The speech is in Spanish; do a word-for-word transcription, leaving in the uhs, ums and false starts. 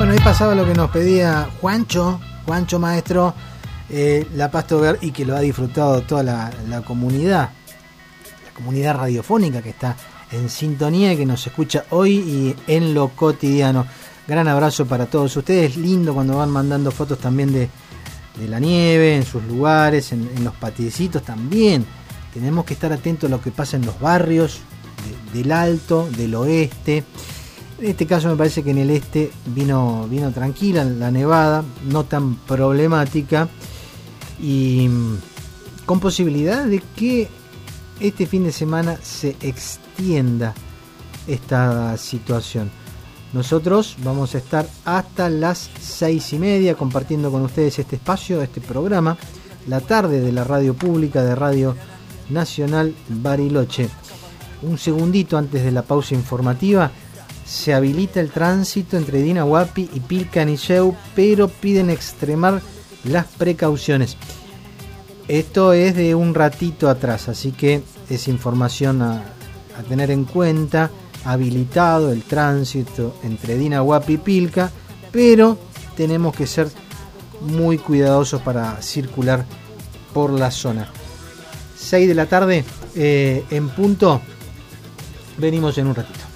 Bueno, ahí pasaba lo que nos pedía Juancho, Juancho Maestro, eh, La Pasto Verde, y que lo ha disfrutado toda la, la comunidad, la comunidad radiofónica que está en sintonía y que nos escucha hoy y en lo cotidiano. Gran abrazo para todos ustedes. Lindo cuando van mandando fotos también de, de la nieve, en sus lugares, en, en los patiecitos también. Tenemos que estar atentos a lo que pasa en los barrios de, del Alto, del Oeste. En este caso me parece que en el este vino, vino tranquila la nevada, no tan problemática y con posibilidad de que este fin de semana se extienda esta situación. Nosotros vamos a estar hasta las seis y media compartiendo con ustedes este espacio, este programa, la tarde de la radio pública de Radio Nacional Bariloche. Un segundito antes de la pausa informativa. Se habilita el tránsito entre Dinahuapi y Pilcanilleu, pero piden extremar las precauciones. Esto es de un ratito atrás, así que es información a, a tener en cuenta. Habilitado el tránsito entre Dinahuapi y Pilca, pero tenemos que ser muy cuidadosos para circular por la zona. seis de la tarde, eh, en punto. Venimos en un ratito.